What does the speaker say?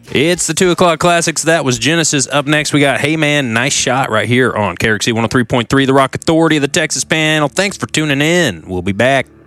It's the 2 o'clock classics. That was Genesis. Up next, we got Hey Man, Nice Shot right here on KRXC 103.3, the Rock Authority of the Texas Panel. Thanks for tuning in. We'll be back.